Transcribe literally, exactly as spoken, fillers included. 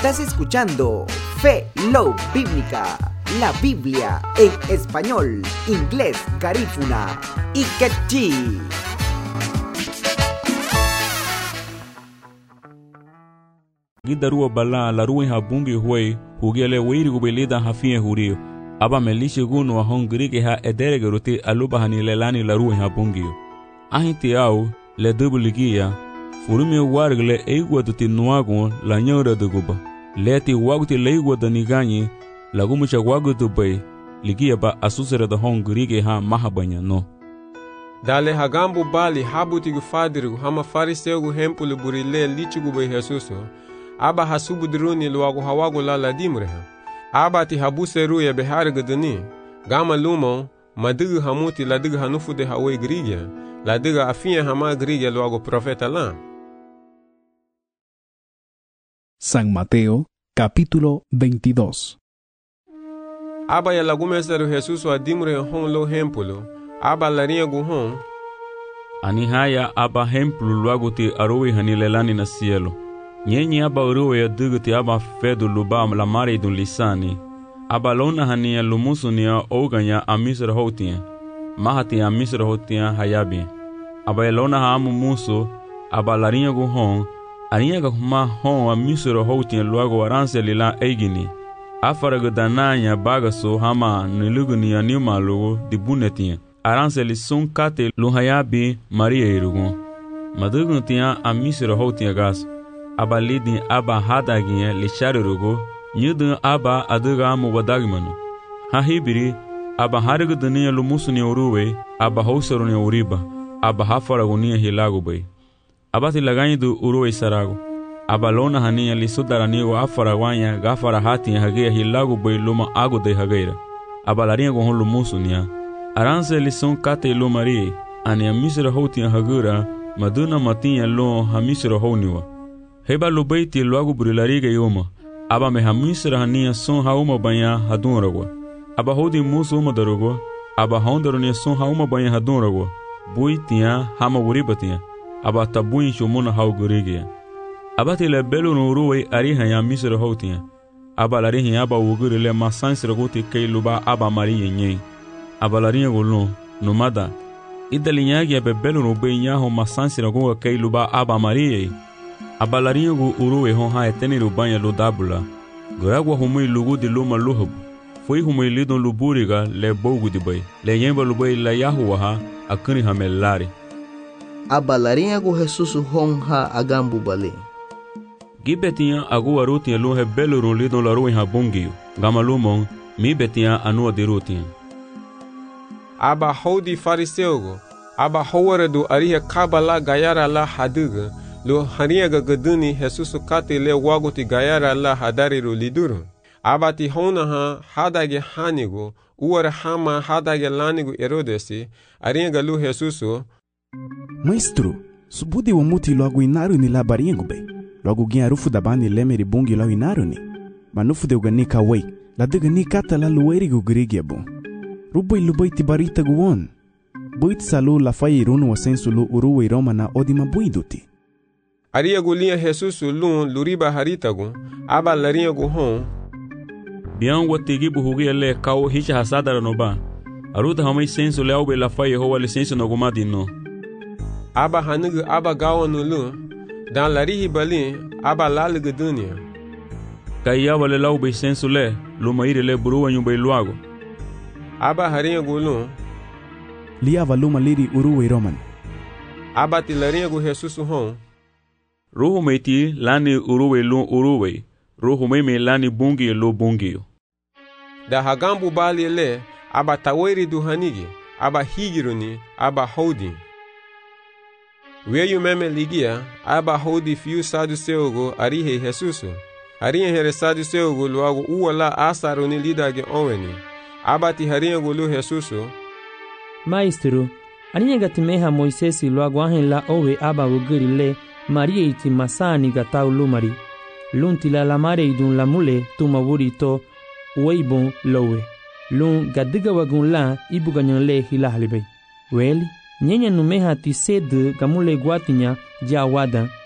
Estás escuchando Fe Love Bíblica, la Biblia en español, inglés, garífuna y quechí. Gidarua bala la ruin ha bungi huey hugele weiri gubelida hafie hurio aba melishe gunu wa hongri ha ederege ruti aluba hani lelani la ruin ha bungi ahiti au le dubuligia furumi wargle eigwa tuti nuagu la nyora duguba leti waguti leigwa danigani la gumucha wagu dubai ligia ba asusere da hongri ha mahabanya no dale hagambu bali habuti gufadiru hama fariseu gu hempulu burile lichugu be Jesuso aba hasubu diruni luagu hawagu la la dimreha aba ti habuseru ya behar gudani gama lumo madigu hamuti la digu hanufu de hawe grigia la digu afia hama grigia luagu profeta la. San Mateo capítulo veintidós. Aba ya lagumeseru Jesús wa dimre hon lo hempulu aba la riegu hon ani haya aba hempulu luagu ti arowi hanilelani na cielo nyenyi aba uruwe ya duguti aba fedu luba la mare dun lisani aba lona hania lumusu nia oganya amisra hotia mahati amisra hotia hayabi aba lona ha amu musu aba larinha gu hon arinha ga huma hon amisra hotia luago aranse lila eigini afara gudananya bagaso hama niluguni anima lugo dibunetia aranse li sun kate lu hayabi maria irugo madugun tia amisra hotia gas aba lidin aba hadaginye lisharugo nyudun aba aduga mu wadagmanu ha hibiri aba harigu dunia lumusuni uruwe aba hauseruni uriba aba hafaraguni hilago bay aba tilagani du uruwe sarago aba lona hania lisudarani wa afaragwanya gafara hati hage hilago bay luma ago de hageira aba laringa gon lumusunia aranse lison kate lumari ani amisra hoti hagura maduna matinha lo hamisra honiwa heba lubaiti logo burilariga yoma aba me hamisra hania son hauma banha hadunragwa aba hodi musu uma darugo aba hondaruni son hauma banha hadunragwa buitia hama wuribatia aba tabuin shumuna haugurigia aba tele belu nuruwe ariha ya misra hotia aba larihi aba wugurile masansra goti kailuba aba mari yenye aba larinha golno numada idalinyagi abe belu nube nyaho masansra goga kailuba aba mari abalarinho gu uruwe hon ha eteniru banha ludabula guragwa humui lugu di luma luhub foi humui lidon luburiga le bogu di bay le yemba lubai la yahuwa ha akuni hamelari abalarinho gu Jesus hon ha agambu bale gibetia agu arutia luhe beluru lidon la ruin ha bungiu gamalumon mi betia anua di rutia aba hodi fariseugo aba howare du arihe kabala gayara la haduga lo haniaga gaduni Jesus kate le wagoti gayara la hadariru liduru abati hona ha hadage hanigo uwara hama hadage lanigo erodesi ariaga lu Jesus Maestro, subudi wa muti logo inaru ni labaringo be logo giarufu da bani lemeri bungi lo inaru ni manufu de uganika wei la de gani kata la lueri gu grigiabo rubai lubai tibarita guon buit salu la fai runu wa sensu lu uruwe roma na odima buiduti aria gulia Jesus lun luriba haritagu aba laria gu hon bian watigi buhugi le kaw hicha hasadara no ba aruta hamai senso le aube la fai ho wal senso no gumadi no aba hanugu aba gawanu lu dan larihi bali aba lalugu dunia kaya wale laube senso le lumaire le buruwa nyumbe luago aba haria gu lu lia valuma liri uruwe roman aba tilaria gu Jesus hon Ruhu meiti lani uruwe lu uruwe ruhu meme lani bungi lu bungi da hagambu bali le aba taweri du hanigi aba higiruni aba hodi weyu meme ligia aba hodi fiu saduseugo arihe Jesus arihe here saduseugo luago uwala asaruni lidage onweni aba ti harinha gulu Jesus Maestro aninya gatimeha Moisesi luago ahen la owe aba wugiri le Maria iti masani gatau lumari lunti la lamare idun lamule tuma wurito weibon lowe lun gadiga wagun la ibuganyan le hilahlibe weli nyenya numeha ti sed gamule guatinya ja wada